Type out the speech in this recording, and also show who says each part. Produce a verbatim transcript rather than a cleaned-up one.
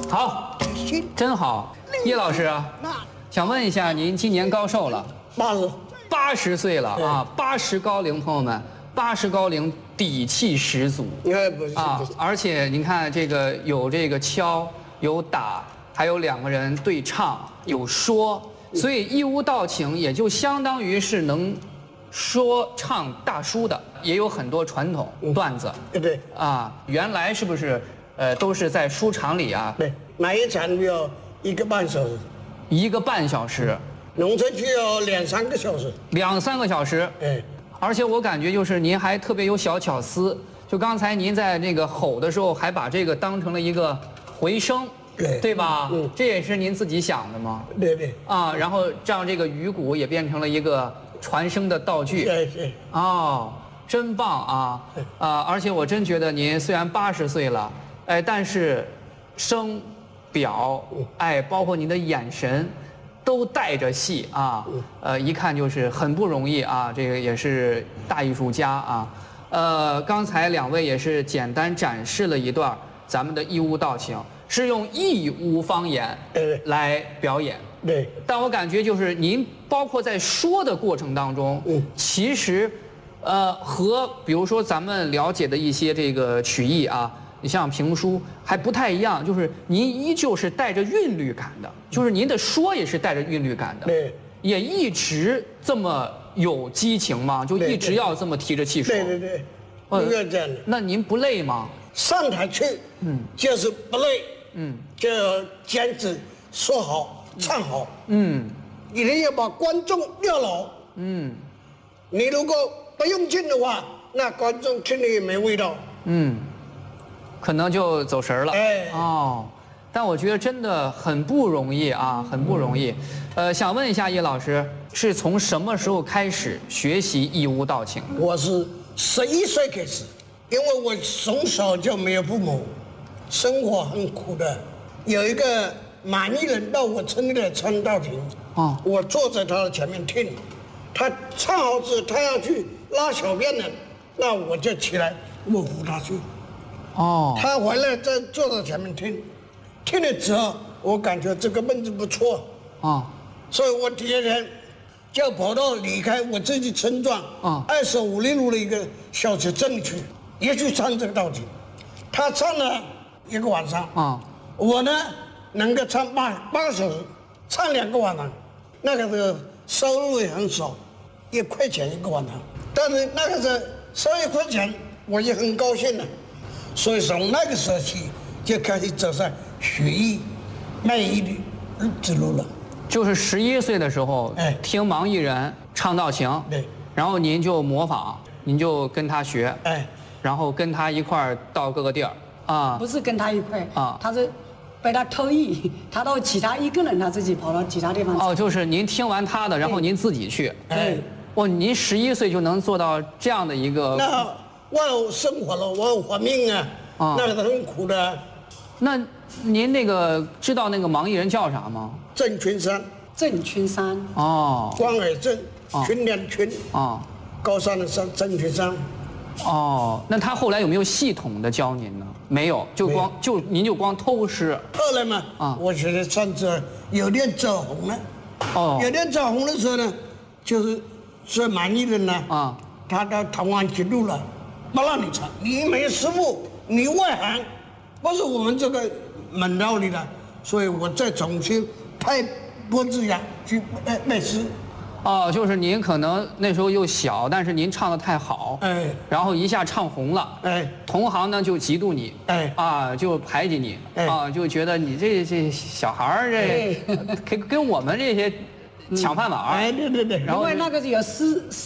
Speaker 1: 好，真好。叶老师啊，想问一下，您今年高寿了？
Speaker 2: 八十，
Speaker 1: 八十岁了啊！八十高龄，朋友们，八十高龄，底气十足。
Speaker 2: 哎，不是
Speaker 1: 啊，而且您看这个有这个敲，有打，还有两个人对唱，有说，所以义乌道请也就相当于是能说唱大叔的，也有很多传统段子。
Speaker 2: 对对。
Speaker 1: 啊，原来是不是呃都是在书场里啊？
Speaker 2: 对，每一场要一个半小时，
Speaker 1: 一个半小时。
Speaker 2: 农村区要两三个小时。
Speaker 1: 两三个小时。
Speaker 2: 哎。
Speaker 1: 而且我感觉就是您还特别有小巧思，就刚才您在那个吼的时候，还把这个当成了一个回声，
Speaker 2: 对
Speaker 1: 对吧？
Speaker 2: 嗯，
Speaker 1: 这也是您自己想的吗？
Speaker 2: 对对。
Speaker 1: 啊，然后让这个鱼鼓也变成了一个传声的道具。
Speaker 2: 对对。
Speaker 1: 哦，真棒啊！啊，而且我真觉得您虽然八十岁了，哎，但是声、表，哎，包括您的眼神。都带着戏啊，呃，一看就是很不容易啊，这个也是大艺术家啊。呃，刚才两位也是简单展示了一段咱们的义乌道请，是用义乌方言来表演。
Speaker 2: 对。
Speaker 1: 但我感觉就是您包括在说的过程当中，嗯，其实，呃，和比如说咱们了解的一些这个曲艺啊。你像评书还不太一样，就是您依旧是带着韵律感的，就是您的说也是带着韵律感的，
Speaker 2: 对，
Speaker 1: 也一直这么有激情吗？就一直要这么提着气说。
Speaker 2: 对对对，应该这样的。
Speaker 1: 那您不累吗？
Speaker 2: 上台去，嗯，就是不累，嗯，就要坚持说好、唱好，嗯，一定要把观众撂牢，嗯，你如果不用劲的话，那观众听了也没味道，嗯。
Speaker 1: 可能就走神了。
Speaker 2: 哎
Speaker 1: 哦，但我觉得真的很不容易啊，很不容易。呃，想问一下叶老师，是从什么时候开始学习义乌道请？
Speaker 2: 我是十一岁开始，因为我从小就没有父母，生活很苦的。有一个满意人到我村里来唱道请，哦，我坐在他的前面听，他唱好之后，他要去拉小便了，那我就起来，我扶他去。哦，他回来再坐到前面听，听了之后，我感觉这个本子不错，啊，所以我第二天就跑到离开我自己村庄，啊，二十五里路的一个小村镇里去，也去唱这个道请。他唱了一个晚上，啊，我呢能够唱八八个小时，唱两个晚上，那个时候收入也很少，一块钱一个晚上，但是那个时候收一块钱，我也很高兴了。所以从那个时候起，就开始走上学艺、卖艺的之路了。
Speaker 1: 就是十一岁的时候，哎，听盲艺人唱道请，
Speaker 2: 对，
Speaker 1: 然后您就模仿，您就跟他学，哎，然后跟他一块儿到各个地儿啊。
Speaker 3: 不是跟他一块啊，他是被他偷艺，他到其他一个人他自己跑到其他地方。
Speaker 1: 哦，就是您听完他的，然后您自己去。
Speaker 2: 哎，
Speaker 1: 哦，您十一岁就能做到这样的一个。
Speaker 2: 那我要生活了，我要活命啊，啊那个很苦的。
Speaker 1: 那您那个知道那个盲艺人叫啥吗？
Speaker 2: 郑群山。
Speaker 3: 郑群山。
Speaker 1: 哦。
Speaker 2: 关尔郑，群两群。哦。高山的山，郑群山。
Speaker 1: 哦，那他后来有没有系统的教您呢？没有，就光就您就光偷师。
Speaker 2: 后来嘛，啊，我学的唱这有点走红了。哦。有点走红的时候呢，就是说盲艺人呢，啊，他到台湾去录了。不让你唱，你没有师傅，你外行，不是我们这个门道里的，所以我再重新派郭志阳去拜拜师。
Speaker 1: 哦，就是您可能那时候又小，但是您唱得太好，哎，然后一下唱红了，哎，同行呢就嫉妒你，哎，啊，就排挤你，哎，啊，就觉得你这这小孩儿这跟跟我们这些抢饭碗，
Speaker 2: 哎，对对对，
Speaker 3: 然后因为那个有师。